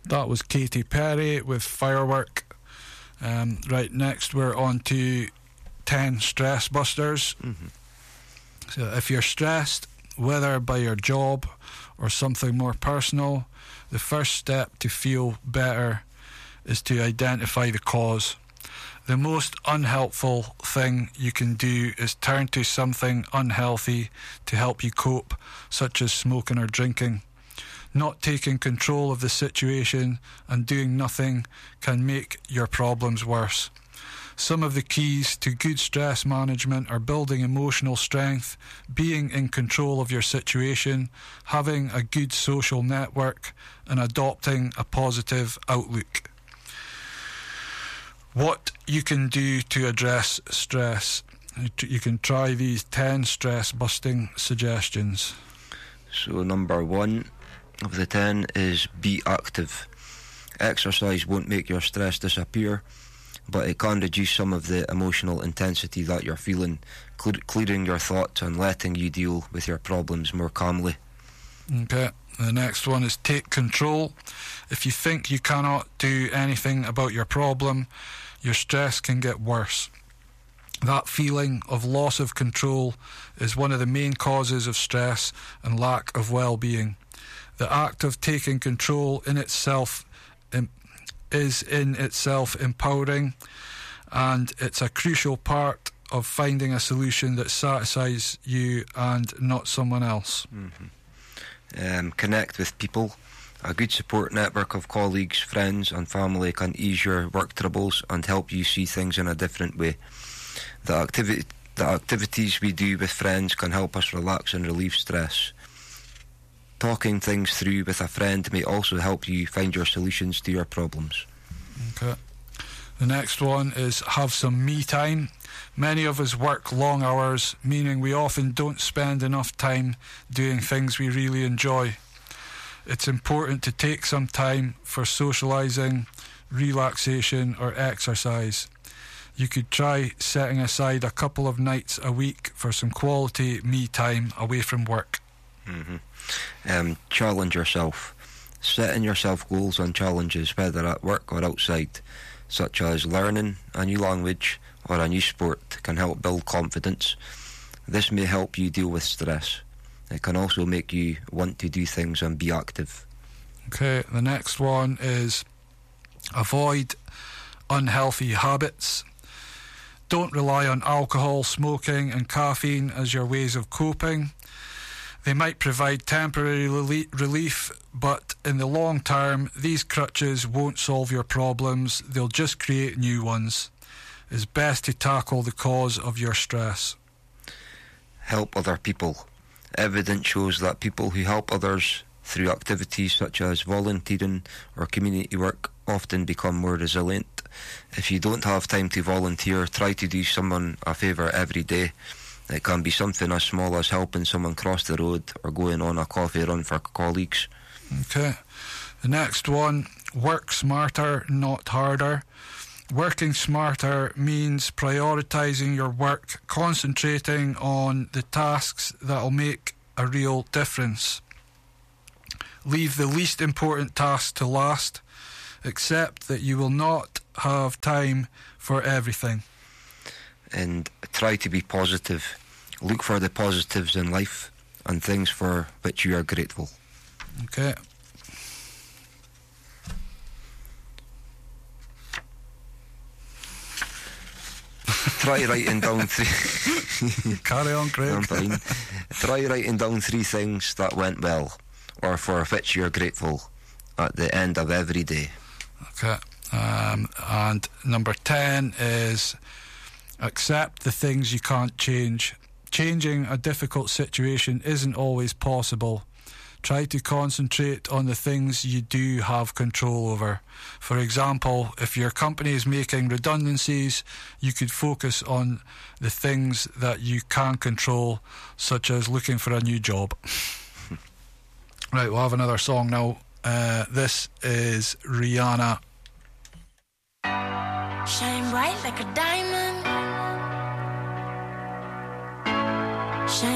That was Katy Perry with Firework. Right, next we're on to 10 stress busters. So if you're stressed, whether by your job or something more personal, the first step to feel better is to identify the cause. The most unhelpful thing you can do is turn to something unhealthy to help you cope, such as smoking or drinking. Not taking control of the situation and doing nothing can make your problems worse. Some of the keys to good stress management are building emotional strength, being in control of your situation, having a good social network, and adopting a positive outlook. What you can do to address stress. You can try these 10 stress-busting suggestions. So number 1 of the 10 is be active. Exercise won't make your stress disappear, but it can reduce some of the emotional intensity that you're feeling, clearing your thoughts and letting you deal with your problems more calmly. Okay, the next one is take control. If you think you cannot do anything about your problem, your stress can get worse. That feeling of loss of control is one of the main causes of stress and lack of well-being. The act of taking control is in itself empowering, and it's a crucial part of finding a solution that satisfies you and not someone else. Connect with people. A good support network of colleagues, friends and family can ease your work troubles and help you see things in a different way. The activities we do with friends can help us relax and relieve stress. Talking things through with a friend may also help you find your solutions to your problems. Okay. The next one is have some me time. Many of us work long hours, meaning we often don't spend enough time doing things we really enjoy. It's important to take some time for socialising, relaxation or exercise. You could try setting aside a couple of nights a week for some quality me time away from work. Challenge yourself. Setting yourself goals and challenges, whether at work or outside, such as learning a new language or a new sport, can help build confidence. This may help you deal with stress. It can also make you want to do things and be active. Okay, the next one is avoid unhealthy habits. Don't rely on alcohol, smoking and caffeine as your ways of coping. They might provide temporary relief, but in the long term, these crutches won't solve your problems. They'll just create new ones. It's best to tackle the cause of your stress. Help other people. Evidence shows that people who help others through activities such as volunteering or community work often become more resilient. If you don't have time to volunteer, try to do someone a favour every day. It can be something as small as helping someone cross the road or going on a coffee run for colleagues. Okay. The next one, work smarter, not harder. Working smarter means prioritising your work, concentrating on the tasks that will make a real difference. Leave the least important tasks to last. Accept that you will not have time for everything. And try to be positive. Look for the positives in life and things for which you are grateful. Okay. Try writing down three... Carry on, Craig. I'm fine. Try writing down 3 things that went well, or for which you're grateful, at the end of every day. Okay. And number 10 is accept the things you can't change. Changing a difficult situation isn't always possible. Try to concentrate on the things you do have control over. For example, if your company is making redundancies, you could focus on the things that you can control, such as looking for a new job. Right, we'll have another song now. This is Rihanna. Shine bright like a diamond. Shine